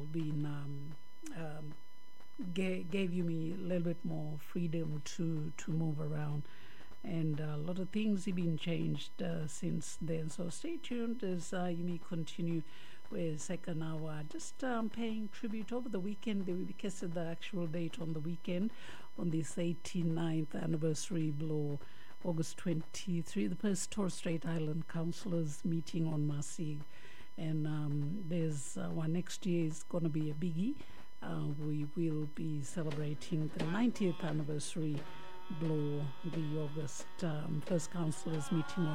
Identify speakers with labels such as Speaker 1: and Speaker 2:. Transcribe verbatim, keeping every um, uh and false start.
Speaker 1: been um, um, gave, gave you me a little bit more freedom to to move around, and a lot of things have been changed uh, since then. So stay tuned as uh, you may continue with second hour. Just um, paying tribute over the weekend. They will be casted the actual date on the weekend on this eighty-ninth anniversary blow. August twenty-third, the first Torres Strait Island Councillors meeting on Masig. And um, there's uh, one next year is going to be a biggie. Uh, we will be celebrating the ninetieth anniversary blow, the August um, first councillors meeting on